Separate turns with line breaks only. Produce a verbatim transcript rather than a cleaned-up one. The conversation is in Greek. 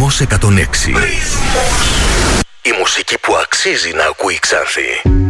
Φως εκατόν έξι. Η μουσική που αξίζει να ακούει η Ξάνθη.